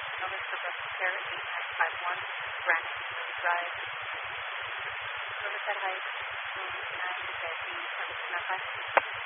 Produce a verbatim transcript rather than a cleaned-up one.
Melissa Repair, eight nine five one Grand Hill Drive, Riverside Heights, room nine Z B seven seven five.